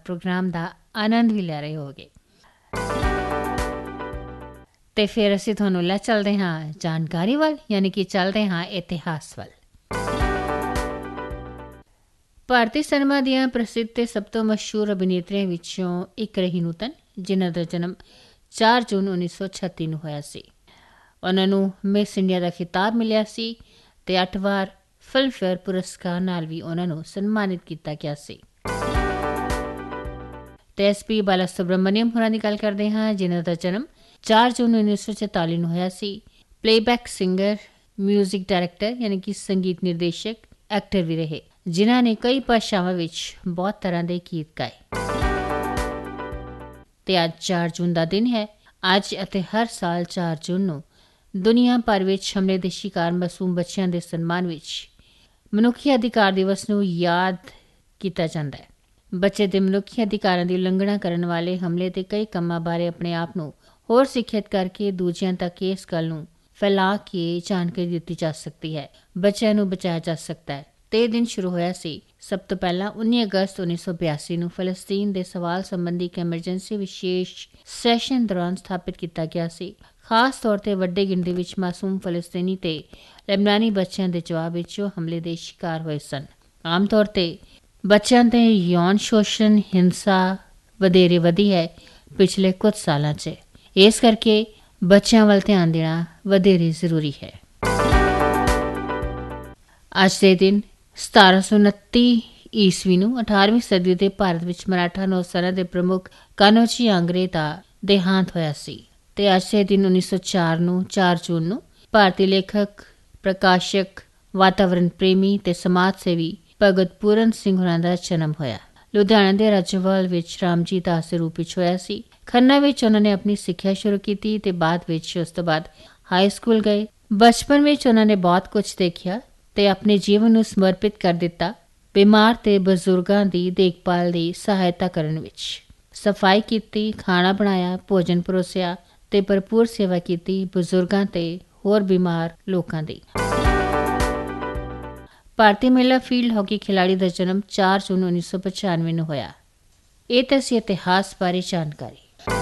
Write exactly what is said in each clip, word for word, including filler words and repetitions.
Programme का आनंद भी लै रहे होगे। तो फिर असीं तुहानूं लै चलदे हाँ जानकारी वाल, यानी कि चलदे हाँ इतिहास वाल। ਭਾਰਤੀ ਸਿਨੇਮਾ ਦੀਆਂ ਪ੍ਰਸਿੱਧ ਤੇ ਸਭ ਤੋਂ ਮਸ਼ਹੂਰ ਅਭਿਨੇਤਰੀਆਂ ਵਿੱਚੋਂ ਇੱਕ ਰਹੀ ਨੂਤਨ, ਜਿਨ੍ਹਾਂ ਦਾ ਜਨਮ ਚਾਰ ਜੂਨ ਉੱਨੀ ਸੌ ਛੱਤੀ ਨੂੰ ਹੋਇਆ ਸੀ। ਉਹਨਾਂ ਨੂੰ ਮਿਸ ਇੰਡੀਆ ਦਾ ਖਿਤਾਬ ਮਿਲਿਆ ਸੀ ਅਤੇ ਅੱਠ ਵਾਰ ਫਿਲਮਫੇਅਰ ਪੁਰਸਕਾਰ ਨਾਲ ਵੀ ਉਹਨਾਂ ਨੂੰ ਸਨਮਾਨਿਤ ਕੀਤਾ ਗਿਆ ਸੀ। ਅਤੇ ਐਸ ਪੀ ਬਾਲਾ ਸੁਬਰਮਨੀਅਮ ਹੋਰਾਂ ਦੀ ਗੱਲ ਕਰਦੇ ਹਾਂ, ਜਿਨ੍ਹਾਂ ਦਾ ਜਨਮ ਚਾਰ ਜੂਨ ਉੱਨੀ ਸੌ ਚੁਤਾਲੀ ਨੂੰ ਹੋਇਆ ਸੀ। ਪਲੇਬੈਕ ਸਿੰਗਰ, ਮਿਊਜ਼ਿਕ ਡਾਇਰੈਕਟਰ ਯਾਨੀ ਕਿ ਸੰਗੀਤ ਨਿਰਦੇਸ਼ਕ, ਐਕਟਰ ਵੀ ਰਹੇ, ਜਿਨ੍ਹਾਂ ਨੇ ਕਈ ਭਾਸ਼ਾਵਾਂ ਵਿੱਚ ਬਹੁਤ ਤਰ੍ਹਾਂ ਦੇ ਗੀਤ ਗਾਏ। ਅਤੇ ਅੱਜ ਚਾਰ ਜੂਨ ਦਾ ਦਿਨ ਹੈ। ਅੱਜ ਅਤੇ ਹਰ ਸਾਲ ਚਾਰ ਜੂਨ ਨੂੰ ਦੁਨੀਆ ਭਰ ਵਿੱਚ ਹਮਲੇ ਦੇ ਸ਼ਿਕਾਰ ਮਾਸੂਮ ਬੱਚਿਆਂ ਦੇ ਸਨਮਾਨ ਵਿੱਚ ਮਨੁੱਖੀ ਅਧਿਕਾਰ ਦਿਵਸ ਨੂੰ ਯਾਦ ਕੀਤਾ ਜਾਂਦਾ ਹੈ। ਬੱਚੇ ਦੇ ਮਨੁੱਖੀ ਅਧਿਕਾਰਾਂ ਦੀ ਉਲੰਘਣਾ ਕਰਨ ਵਾਲੇ ਹਮਲੇ ਦੇ ਕਈ ਕੰਮਾਂ ਬਾਰੇ ਆਪਣੇ ਆਪ ਨੂੰ ਹੋਰ ਸਿੱਖਿਅਤ ਕਰਕੇ ਦੂਜਿਆਂ ਤੱਕ ਇਸ ਗੱਲ ਨੂੰ ਫੈਲਾ ਕੇ ਜਾਣਕਾਰੀ ਦਿੱਤੀ ਜਾ ਸਕਦੀ ਹੈ, ਬੱਚਿਆਂ ਨੂੰ ਬਚਾਇਆ ਜਾ ਸਕਦਾ ਹੈ। ਤੇ ਇਹ ਦਿਨ ਸ਼ੁਰੂ ਹੋਇਆ ਸੀ ਸਭ ਤੋਂ ਪਹਿਲਾਂ ਉੱਨੀ ਅਗਸਤ ਉੱਨੀ ਸੌ ਬਿਆਸੀ ਨੂੰ ਫਲਸਤੀਨ ਦੇ ਸਵਾਲ ਸੰਬੰਧੀ ਇੱਕ ਐਮਰਜੈਂਸੀ ਵਿਸ਼ੇਸ਼ ਸੈਸ਼ਨ ਦੌਰਾਨ ਸਥਾਪਿਤ ਕੀਤਾ ਗਿਆ ਸੀ। ਖਾਸ ਤੌਰ 'ਤੇ ਵੱਡੀ ਗਿਣਤੀ ਵਿੱਚ ਮਾਸੂਮ ਫਲਸਤੀਨੀ ਤੇ ਲੈਬਨਾਨੀ ਬੱਚਿਆਂ ਦੇ ਜਵਾਬ ਵਿੱਚ ਜੋ ਹਮਲੇ ਦੇ ਸ਼ਿਕਾਰ ਹੋਏ ਸਨ। ਆਮ ਤੌਰ 'ਤੇ ਬੱਚਿਆਂ 'ਤੇ ਯੌਨ ਸ਼ੋਸ਼ਣ ਹਿੰਸਾ ਵਧੇਰੇ ਵਧੀ ਹੈ ਪਿਛਲੇ ਕੁਝ ਸਾਲਾਂ 'ਚ, ਇਸ ਕਰਕੇ ਬੱਚਿਆਂ ਵੱਲ ਧਿਆਨ ਦੇਣਾ ਵਧੇਰੇ ਜ਼ਰੂਰੀ ਹੈ। ਅੱਜ ਦੇ ਦਿਨ ਸਤਾਰਾਂ ਸੌ ਉਨੱਤੀ ਈਸਵੀ ਨੂੰ ਅਠਾਰਵੀਂ ਸਦੀ ਦੇ ਭਾਰਤ ਵਿੱਚ ਮਰਾਠਾ ਨੌਸੈਨਾ ਦੇ ਪ੍ਰਮੁੱਖ ਕਾਨੋਜੀ ਆਂਗਰੇ ਦਾ ਦੇਹਾਂਤ ਹੋਇਆ ਸੀ। ਅਤੇ ਅੱਜ ਦੇ ਦਿਨ ਉੱਨੀ ਸੌ ਚਾਰ ਨੂੰ ਚਾਰ ਜੂਨ ਨੂੰ ਭਾਰਤੀ ਲੇਖਕ, ਪ੍ਰਕਾਸ਼ਕ, ਵਾਤਾਵਰਨ ਪ੍ਰੇਮੀ ਅਤੇ ਸਮਾਜ ਸੇਵੀ ਭਗਤ ਪੂਰਨ ਸਿੰਘ ਹੋਰਾਂ ਦਾ ਜਨਮ ਹੋਇਆ। ਲੁਧਿਆਣਾ ਦੇ ਰਾਜੋਵਾਲ ਵਿੱਚ ਰਾਮਜੀ ਦਾਸ ਦੇ ਰੂਪ ਵਿੱਚ ਹੋਇਆ ਸੀ। ਖੰਨਾ ਵਿੱਚ ਉਹਨਾਂ ਨੇ ਆਪਣੀ ਸਿੱਖਿਆ ਸ਼ੁਰੂ ਕੀਤੀ ਅਤੇ ਬਾਅਦ ਵਿੱਚ ਉਸ ਤੋਂ ਬਾਅਦ ਹਾਈ ਸਕੂਲ ਗਏ। ਬਚਪਨ ਵਿੱਚ ਉਹਨਾਂ ਨੇ ਬਹੁਤ ਕੁਝ ਦੇਖਿਆ ਅਤੇ ਆਪਣੇ ਜੀਵਨ ਨੂੰ ਸਮਰਪਿਤ ਕਰ ਦਿੱਤਾ ਬਿਮਾਰ ਤੇ ਬਜ਼ੁਰਗਾਂ ਦੀ ਦੇਖਭਾਲ ਦੀ ਸਹਾਇਤਾ ਕਰਨ ਵਿੱਚ। ਸਫਾਈ ਕੀਤੀ, ਖਾਣਾ ਬਣਾਇਆ, ਭੋਜਨ ਪਰੋਸਿਆ ਅਤੇ ਭਰਪੂਰ ਸੇਵਾ ਕੀਤੀ ਬਜ਼ੁਰਗਾਂ ਤੇ ਹੋਰ ਬਿਮਾਰ ਲੋਕਾਂ ਦੀ। ਭਾਰਤੀ ਮਹਿਲਾ ਫੀਲਡ ਹਾਕੀ ਖਿਲਾੜੀ ਦਾ ਜਨਮ ਚਾਰ ਜੂਨ ਉੱਨੀ ਸੌ ਪਚਾਨਵੇਂ ਨੂੰ ਹੋਇਆ। ਇਹ ਤਾਂ ਸੀ ਇਤਿਹਾਸ ਬਾਰੇ ਜਾਣਕਾਰੀ।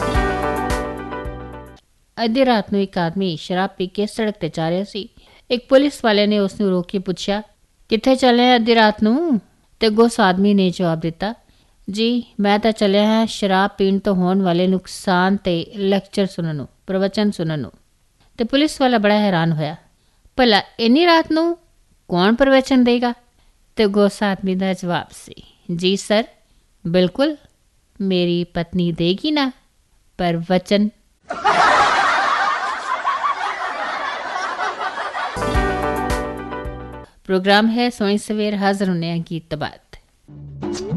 ਅੱਧੀ ਰਾਤ ਨੂੰ ਇੱਕ ਆਦਮੀ ਸ਼ਰਾਬ ਪੀ ਕੇ ਸੜਕ 'ਤੇ ਜਾ ਰਿਹਾ ਸੀ। ਇੱਕ ਪੁਲਿਸ ਵਾਲੇ ਨੇ ਉਸ ਨੂੰ ਰੋਕ ਕੇ ਪੁੱਛਿਆ, ਕਿੱਥੇ ਚੱਲੇ ਅੱਧੀ ਰਾਤ ਨੂੰ? ਤੇ ਉਸ ਆਦਮੀ ਨੇ ਜਵਾਬ ਦਿੱਤਾ, ਜੀ ਮੈਂ ਤਾਂ ਚੱਲਿਆ ਹਾਂ ਸ਼ਰਾਬ ਪੀਣ ਤੋਂ ਹੋਣ ਵਾਲੇ ਨੁਕਸਾਨ 'ਤੇ ਲੈਕਚਰ ਸੁਣਨ ਨੂੰ, ਪ੍ਰਵਚਨ ਸੁਣਨ ਨੂੰ। ਤੇ ਪੁਲਿਸ ਵਾਲਾ ਬੜਾ ਹੈਰਾਨ ਹੋਇਆ, ਭਲਾ ਇੰਨੀ ਰਾਤ ਨੂੰ ਕੌਣ ਪ੍ਰਵਚਨ ਦੇਗਾ? ਤੇ ਉਸ ਆਦਮੀ ਦਾ ਜਵਾਬ ਸੀ, ਜੀ ਸਰ ਬਿਲਕੁਲ, ਮੇਰੀ ਪਤਨੀ ਦੇਗੀ ਨਾ ਪ੍ਰਵਚਨ। प्रोग्राम है सोई सवेर, हाजिर होने गीत तो बाद।